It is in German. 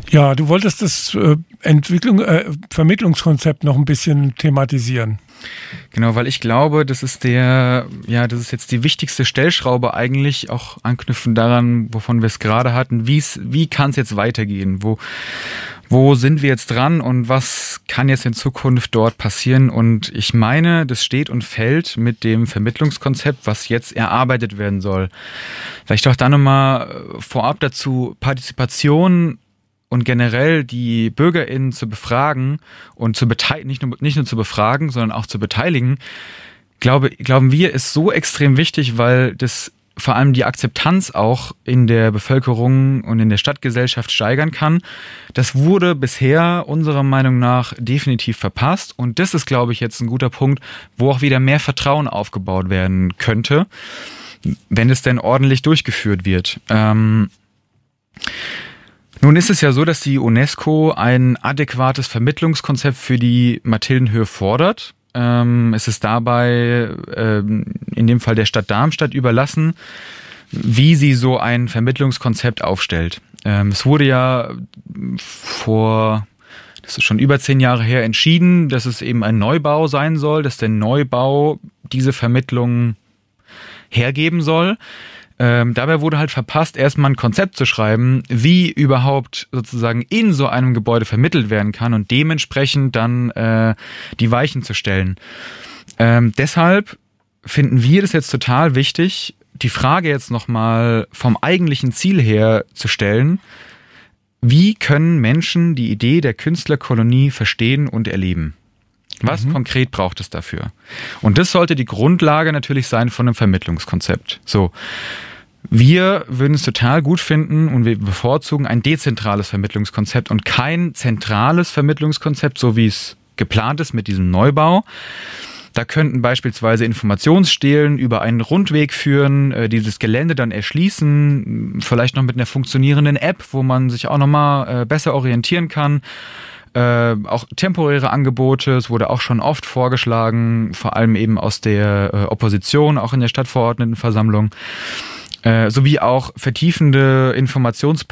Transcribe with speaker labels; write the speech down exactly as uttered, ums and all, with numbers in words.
Speaker 1: Ja, du wolltest das äh, Entwicklung, äh, Vermittlungskonzept noch ein bisschen thematisieren.
Speaker 2: Genau, weil ich glaube, das ist der, ja, das ist jetzt die wichtigste Stellschraube eigentlich, auch anknüpfend daran, wovon wir es gerade hatten. Wie's, wie kann es jetzt weitergehen? Wo, wo sind wir jetzt dran und was kann jetzt in Zukunft dort passieren? Und ich meine, das steht und fällt mit dem Vermittlungskonzept, was jetzt erarbeitet werden soll. Vielleicht auch da nochmal vorab dazu: Partizipation und generell die BürgerInnen zu befragen und zu beteiligen, nicht nur, nicht nur zu befragen, sondern auch zu beteiligen, glaube, glauben wir, ist so extrem wichtig, weil das vor allem die Akzeptanz auch in der Bevölkerung und in der Stadtgesellschaft steigern kann. Das wurde bisher unserer Meinung nach definitiv verpasst und das ist, glaube ich, jetzt ein guter Punkt, wo auch wieder mehr Vertrauen aufgebaut werden könnte, wenn es denn ordentlich durchgeführt wird. Ähm, Nun ist es ja so, dass die UNESCO ein adäquates Vermittlungskonzept für die Mathildenhöhe fordert. Ähm, es ist dabei ähm, in dem Fall der Stadt Darmstadt überlassen, wie sie so ein Vermittlungskonzept aufstellt. Ähm, es wurde ja vor, das ist schon über zehn Jahre her, entschieden, dass es eben ein Neubau sein soll, dass der Neubau diese Vermittlung hergeben soll. Ähm, dabei wurde halt verpasst, erstmal ein Konzept zu schreiben, wie überhaupt sozusagen in so einem Gebäude vermittelt werden kann und dementsprechend dann äh, die Weichen zu stellen. Ähm, deshalb finden wir das jetzt total wichtig, die Frage jetzt nochmal vom eigentlichen Ziel her zu stellen: Wie können Menschen die Idee der Künstlerkolonie verstehen und erleben? Was mhm. konkret braucht es dafür? Und das sollte die Grundlage natürlich sein von einem Vermittlungskonzept. So, wir würden es total gut finden und wir bevorzugen ein dezentrales Vermittlungskonzept und kein zentrales Vermittlungskonzept, so wie es geplant ist mit diesem Neubau. Da könnten beispielsweise Informationsstelen über einen Rundweg führen, die das Gelände dann erschließen, vielleicht noch mit einer funktionierenden App, wo man sich auch nochmal besser orientieren kann. Äh, auch temporäre Angebote, es wurde auch schon oft vorgeschlagen, vor allem eben aus der äh, Opposition, auch in der Stadtverordnetenversammlung, äh, sowie auch vertiefende Informations